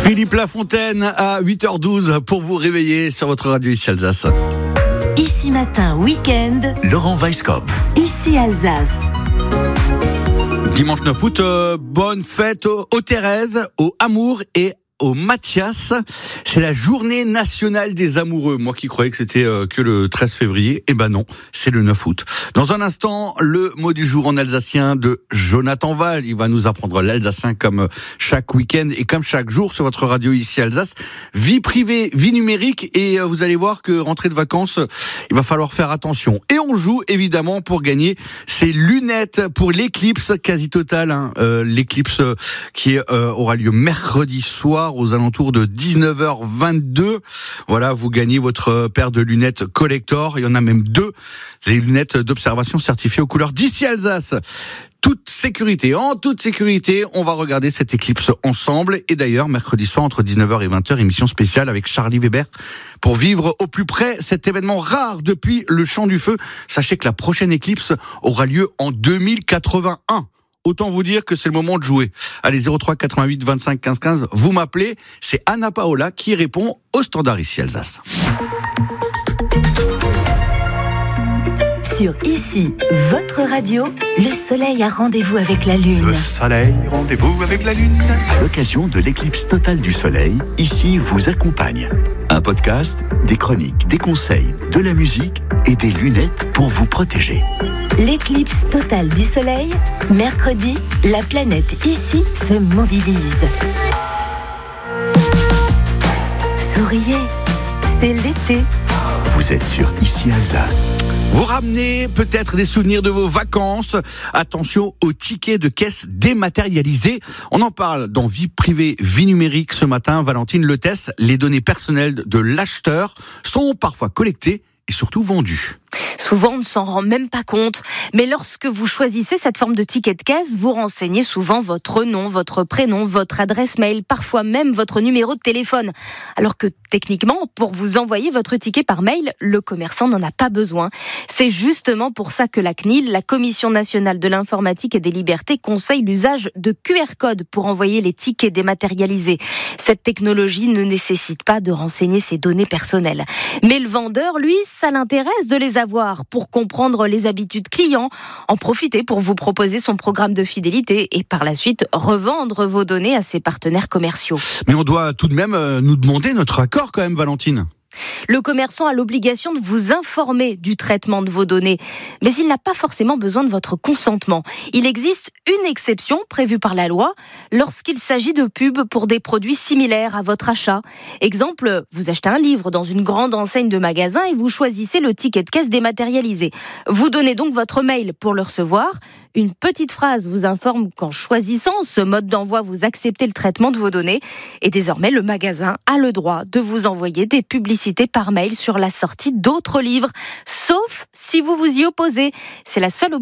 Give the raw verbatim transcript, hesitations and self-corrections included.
Philippe Lafontaine à huit heures douze pour vous réveiller sur votre radio Ici Alsace. Ici Matin, week-end, Laurent Weisskopf. Ici Alsace. Dimanche neuf août, euh, bonne fête aux, aux Thérèse, aux Amour et au Mathias. C'est la journée nationale des amoureux. Moi qui croyais que c'était euh, que le treize février, eh ben non, c'est le neuf août. Dans un instant, le mot du jour en alsacien de Jonathan Val. Il va nous apprendre l'alsacien comme chaque week-end et comme chaque jour sur votre radio Ici Alsace. Vie privée, vie numérique, et euh, vous allez voir que rentrée de vacances, il va falloir faire attention. Et on joue évidemment pour gagner ces lunettes pour l'éclipse quasi totale, hein. euh, l'éclipse qui euh, aura lieu mercredi soir aux alentours de dix-neuf heures vingt-deux. Voilà, vous gagnez votre paire de lunettes collector. Il y en a même deux, les lunettes d'observation certifiées aux couleurs d'Ici Alsace. Toute sécurité, en toute sécurité, on va regarder cette éclipse ensemble. Et d'ailleurs, mercredi soir, entre dix-neuf heures et vingt heures, émission spéciale avec Charlie Weber pour vivre au plus près cet événement rare depuis le Champ du Feu. Sachez que la prochaine éclipse aura lieu en deux mille quatre-vingt-un. Autant vous dire que c'est le moment de jouer. Allez, zéro trois quatre-vingt-huit vingt-cinq quinze quinze, vous m'appelez. C'est Anna Paola qui répond au standard Ici Alsace. Sur Ici, votre radio, le soleil a rendez-vous avec la lune. Le soleil, rendez-vous avec la lune. À l'occasion de l'éclipse totale du soleil, Ici vous accompagne. Un podcast, des chroniques, des conseils, de la musique et des lunettes pour vous protéger. L'éclipse totale du soleil, mercredi, la planète Ici se mobilise. Souriez, c'est l'été. Vous êtes sur Ici Alsace. Vous ramenez peut-être des souvenirs de vos vacances. Attention aux tickets de caisse dématérialisés. On en parle dans Vie privée, vie numérique ce matin. Valentine Letesse, les données personnelles de l'acheteur sont parfois collectées et surtout vendues. Souvent, on ne s'en rend même pas compte. Mais lorsque vous choisissez cette forme de ticket de caisse, vous renseignez souvent votre nom, votre prénom, votre adresse mail, parfois même votre numéro de téléphone. Alors que techniquement, pour vous envoyer votre ticket par mail, le commerçant n'en a pas besoin. C'est justement pour ça que la C N I L, la Commission nationale de l'informatique et des libertés, conseille l'usage de Q R codes pour envoyer les tickets dématérialisés. Cette technologie ne nécessite pas de renseigner ses données personnelles. Mais le vendeur, lui, ça l'intéresse de les avoir pour comprendre les habitudes clients, en profiter pour vous proposer son programme de fidélité et par la suite revendre vos données à ses partenaires commerciaux. Mais on doit tout de même euh, nous demander notre accord quand même, Valentine. Le commerçant a l'obligation de vous informer du traitement de vos données, mais il n'a pas forcément besoin de votre consentement. Il existe une exception prévue par la loi lorsqu'il s'agit de pubs pour des produits similaires à votre achat. Exemple, vous achetez un livre dans une grande enseigne de magasin et vous choisissez le ticket de caisse dématérialisé. Vous donnez donc votre mail pour le recevoir. Une petite phrase vous informe qu'en choisissant ce mode d'envoi, vous acceptez le traitement de vos données. Et désormais, le magasin a le droit de vous envoyer des publicités par mail sur la sortie d'autres livres, sauf si vous vous y opposez. C'est la seule obligation